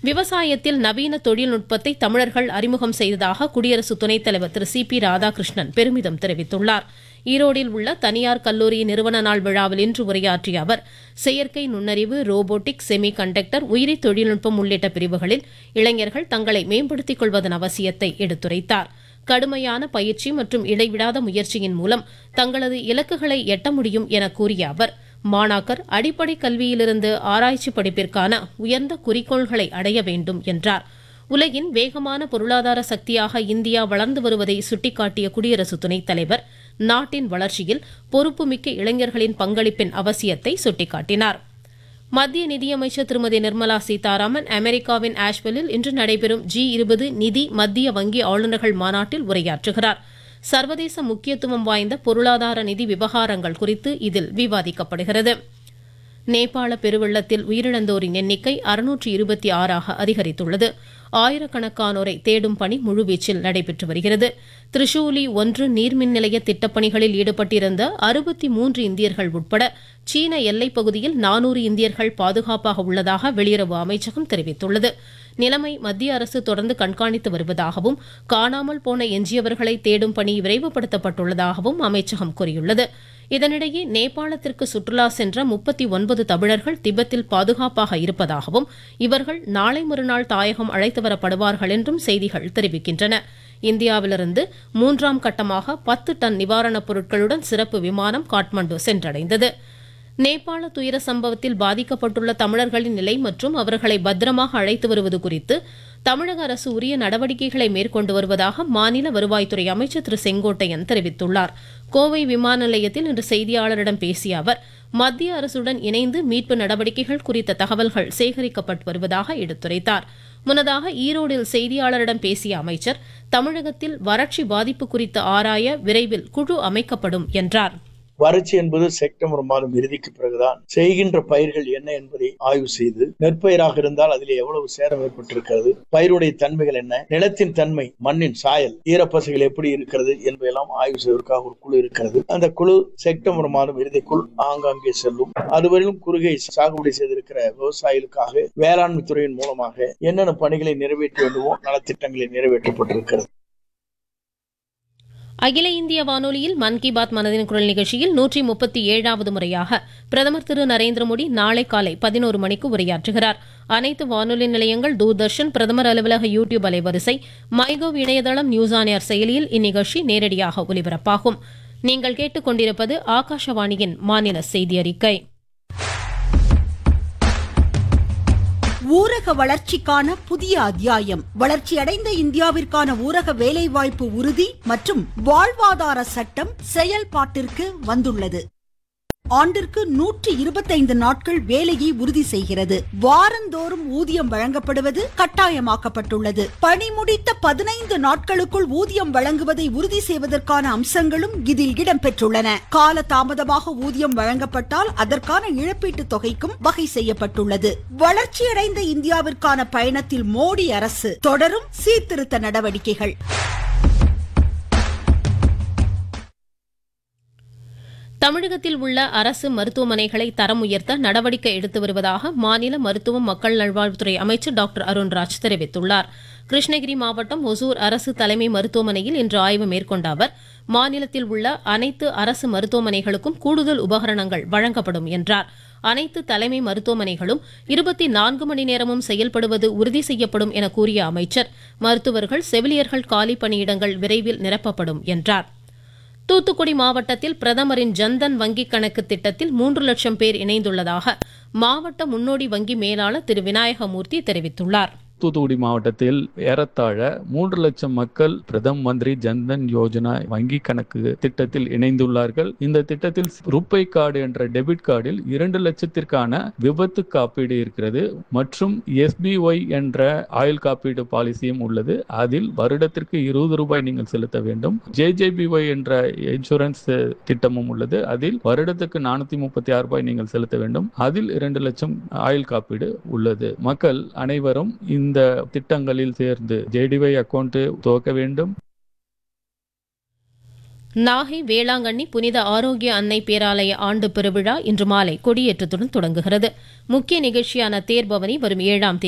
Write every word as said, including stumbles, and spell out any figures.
விவசாயத்தில் நவீன தொழில்நுட்பத்தை தமிழர்கள் அறிமுகம் செய்ததாக குடியரசு துணைத் தலைவர் திரு சி பி ராதாகிருஷ்ணன் பெருமிதம் தெரிவித்துள்ளார். ஈரோடில் உள்ள தனியார் கல்லூரியின் நிறுவன நாள் விழாவில் இன்று உரையாற்றிய அவர் செயற்கை நுண்ணறிவு, ரோபோட்டிக்ஸ், செமி கண்டக்டர், உயிரி தொழில்நுட்பம் உள்ளிட்ட பிரிவுகளில் இளைஞர்கள் தங்களை மேம்படுத்திக் கொள்வதன் அவசியத்தை எடுத்துரைத்தார். கடுமையான பயிற்சி மற்றும் இடைவிடாத முயற்சியின் மூலம் தங்களது இலக்குகளை எட்ட முடியும் என கூறிய அவர் மாணாக்கர் அடிப்படை கல்வியிலிருந்து ஆராய்ச்சி படிப்பிற்கான உயர்ந்த குறிக்கோள்களை அடைய வேண்டும் என்றார். உலகின் வேகமான பொருளாதார சக்தியாக இந்தியா வளர்ந்து வருவதை சுட்டிக்காட்டிய குடியரசு துணைத் தலைவர் நாட்டின் வளர்ச்சியில் பொறுப்புமிக்க இளைஞர்களின் பங்களிப்பின் அவசியத்தை சுட்டிக்காட்டினார். மத்திய நிதியமைச்சர் திருமதி நிர்மலா சீதாராமன் அமெரிக்காவின் ஆஷ்வெல்லில் இன்று நடைபெறும் ஜி இருபது நிதி மத்திய வங்கி ஆளுநர்கள் மாநாட்டில் உரையாற்றுகிறார். சர்வதேச முக்கியத்துவம் வாய்ந்த பொருளாதார நிதி விவகாரங்கள் குறித்து இதில் விவாதிக்கப்படுகிறது. நேபாள பெருவெள்ளத்தில் உயிரிழந்தோரின் எண்ணிக்கை அறுநூற்று இருபத்தி ஆறாக அதிகரித்துள்ளது. ஆயிரக்கணக்கானோரை தேடும் பணி முழுவீச்சில் நடைபெற்று வருகிறது. திரிசூலி ஒன்று நீர்மின் நிலைய திட்டப்பணிகளில் ஈடுபட்டிருந்த அறுபத்தி மூன்று இந்தியர்கள் உட்பட சீன எல்லைப் பகுதியில் நானூறு இந்தியர்கள் பாதுகாப்பாக உள்ளதாக வெளியுறவு அமைச்சகம் தெரிவித்துள்ளது. நிலைமை மத்திய அரசு தொடர்ந்து கண்காணித்து வருவதாகவும் காணாமல் போன எஞ்சியவர்களை தேடும் பணி விரைவுபடுத்தப்பட்டுள்ளதாகவும் அமைச்சகம் கூறியுள்ளது. இதனிடையே நேபாளத்திற்கு சுற்றுலா சென்ற முப்பத்தி ஒன்பது தமிழர்கள் திபெத்தில் பாதுகாப்பாக இருப்பதாகவும் இவர்கள் நாளை மறுநாள் தாயகம் அழைத்து வரப்படுவார்கள் என்றும் செய்திகள் தெரிவிக்கின்றன. இந்தியாவிலிருந்து மூன்றாம் கட்டமாக பத்து டன் நிவாரணப் பொருட்களுடன் சிறப்பு விமானம் காட்மாண்டு சென்றடைந்தது. நேபாள துயர சம்பவத்தில் பாதிக்கப்பட்டுள்ள தமிழர்களின் நிலை மற்றும் அவர்களை பத்திரமாக அழைத்து வருவது குறித்து தமிழக அரசு உரிய நடவடிக்கைகளை மேற்கொண்டு வருவதாக மாநில வருவாய்த்துறை அமைச்சர் திரு செங்கோட்டையன் தெரிவித்துள்ளார். கோவை விமான நிலையத்தில் இன்று செய்தியாளரிடம் பேசிய அவர் மத்திய அரசுடன் இணைந்து மீட்பு நடவடிக்கைகள் குறித்த தகவல்கள் சேகரிக்கப்பட்டு வருவதாக எடுத்துரைத்தார். முன்னதாக ஈரோடில் செய்தியாளரிடம் பேசிய அமைச்சர் தமிழகத்தில் வறட்சி பாதிப்பு குறித்து ஆராய விரைவில் குழு அமைக்கப்படும் என்றார். வறட்சி என்பது செப்டம்பர் மாதம் இறுதிக்கு பிறகுதான் செய்கின்ற பயிர்கள் என்ன என்பதை ஆய்வு செய்து நெற்பயிராக இருந்தால் அதிலே எவ்வளவு சேதம் ஏற்பட்டிருக்கிறது, பயிருடைய தன்மைகள் என்ன, நிலத்தின் தன்மை, மண்ணின் சாயல், ஈரப்பசைகள் எப்படி இருக்கிறது என்பதெல்லாம் ஆய்வு செய்வதற்காக ஒரு குழு இருக்கிறது. அந்த குழு செப்டம்பர் மாதம் இறுதிக்குள் ஆங்காங்கே செல்லும். அதுவரையிலும் குறுகை சாகுபடி செய்திருக்கிற விவசாயிகளுக்காக வேளாண்மை துறையின் மூலமாக என்னென்ன பணிகளை நிறைவேற்ற வேண்டுமோ நலத்திட்டங்களை நிறைவேற்றப்பட்டிருக்கிறது. அகில இந்திய வானொலியில் மன் கி பாத் மனதின் குரல் நிகழ்ச்சியில் நூற்றி முப்பத்தி ஏழாவது முறையாக பிரதமர் திரு நரேந்திர மோடி நாளை காலை பதினோரு மணிக்கு உரையாற்றுகிறார். அனைத்து வானொலி நிலையங்கள், தூர்தர்ஷன், பிரதமர் அலுவலக யூ டியூப் அலைவரிசை, மைகோவ் இணையதளம், நியூஸ் ஆன் ஏர் செயலியில் இந்நிகழ்ச்சி நேரடியாக ஒலிபரப்பாகும். நீங்கள் கேட்டுக் கொண்டிருப்பது ஆகாஷவாணியின் மாநில செய்தி அறிக்கை. ஊரக வளர்ச்சிக்கான புதிய அத்தியாயம். வளர்ச்சியடைந்த இந்தியாவிற்கான ஊரக வேலைவாய்ப்பு உறுதி மற்றும் வாழ்வாதார சட்டம் செயல்பாட்டிற்கு வந்துள்ளது. ஆண்டிற்கு நூற்றி இருபத்தைந்து நாட்கள் வேலையை உறுதி செய்கிறது. வாரந்தோறும் ஊதியம் வழங்கப்படுவது கட்டாயமாக்கப்பட்டுள்ளது. பணி முடித்த பதினைந்து நாட்களுக்குள் ஊதியம் வழங்குவதை உறுதி செய்வதற்கான அம்சங்களும் இதில் இடம்பெற்றுள்ளன. கால தாமதமாக ஊதியம் வழங்கப்பட்டால் அதற்கான இழப்பீட்டு தொகைக்கும் வகை செய்யப்பட்டுள்ளது. வளர்ச்சியடைந்த இந்தியாவிற்கான பயணத்தில் மோடி அரசு தொடரும் சீர்திருத்த நடவடிக்கைகள். தமிழகத்தில் உள்ள அரசு மருத்துவமனைகளை தரம் உயர்த்த நடவடிக்கை எடுத்து வருவதாக மாநில மருத்துவம் மக்கள் நல்வாழ்வுத்துறை அமைச்சர் டாக்டர் அருண்ராஜ் தெரிவித்துள்ளார். கிருஷ்ணகிரி மாவட்டம் ஒசூர் அரசு தலைமை மருத்துவமனையில் இன்று ஆய்வு மேற்கொண்ட அவர் மாநிலத்தில் உள்ள அனைத்து அரசு மருத்துவமனைகளுக்கும் கூடுதல் உபகரணங்கள் வழங்கப்படும் என்றார். அனைத்து தலைமை மருத்துவமனைகளும் இருபத்தி நான்கு மணி நேரமும் செயல்படுவது உறுதி செய்யப்படும் என கூறிய அமைச்சர் மருத்துவர்கள், செவிலியர்கள் காலி பணியிடங்கள் விரைவில் நிரப்பப்படும் என்றார். தூத்துக்குடி மாவட்டத்தில் பிரதமரின் ஜன்தன் வங்கி கணக்கு திட்டத்தில் மூன்று லட்சம் பேர் இணைந்துள்ளதாக மாவட்ட முன்னோடி வங்கி மேலாளர் திரு விநாயகமூர்த்தி தெரிவித்துள்ளார். தூத்துக்குடி மாவட்டத்தில் ஏறத்தாழ மூன்று லட்சம் மக்கள் பிரதம மந்திரி ஜன்தன் யோஜனா வங்கி கணக்கு திட்டத்தில் இணைந்துள்ளார்கள். இந்த திட்டத்தில் ருப்பை கார்டு என்ற டெபிட் கார்டில் இரண்டு லட்சத்திற்கான விபத்து காப்பீடு இருக்கிறது மற்றும் எஸ்பிஒய் என்ற ஆயுள் காப்பீடு பாலிசியும் உள்ளது. அதில் வருடத்திற்கு இருபது ரூபாய் நீங்கள் செலுத்த வேண்டும். ஜேஜேபிஒய் என்ற இன்சூரன்ஸ் திட்டமும் உள்ளது. அதில் வருடத்துக்கு நானூத்தி முப்பத்தி ஆறு ரூபாய் நீங்கள் செலுத்த வேண்டும். அதில் இரண்டு லட்சம் ஆயுள் காப்பீடு உள்ளது. மக்கள் அனைவரும் இந்த இந்த திட்டங்களில் சேர்ந்து ஜேடிஒய் அக்கவுண்ட் துவக்க வேண்டும். நாகை வேளாங்கண்ணி புனித ஆரோக்கிய அன்னை பேராலய ஆண்டு பெருவிழா இன்று மாலை கொடியேற்றத்துடன் தொடங்குகிறது. முக்கிய நிகழ்ச்சியான தேர்பவனி வரும் ஏழாம் தேதி